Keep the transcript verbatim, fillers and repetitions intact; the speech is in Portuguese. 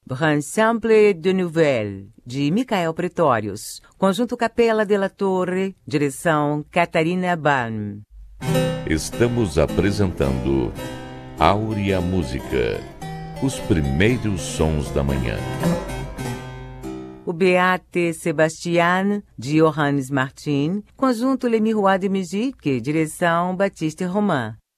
Ensemble de Nouvelles, de Michael Pretórios. Conjunto Capela della Torre, direção Catarina Balm. Estamos apresentando Áurea Música, os primeiros sons da manhã. O Beate Sebastian, de Johannes Martin. Conjunto Le Miroir de Musique, direção Baptiste Romain.